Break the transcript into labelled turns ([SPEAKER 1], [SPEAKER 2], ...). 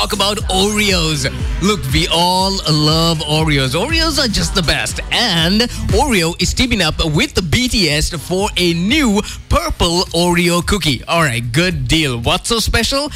[SPEAKER 1] talk about Oreos. Look, we all love Oreos. Oreos are just the best. And Oreo is teaming up with the BTS for a new purple Oreo cookie. All right, good deal. What's so special?